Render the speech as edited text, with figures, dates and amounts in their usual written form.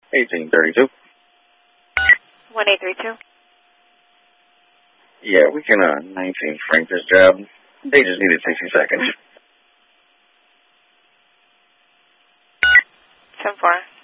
1832. 1832. Yeah, we can 19 frank this job. They just needed 60 seconds. 10-4.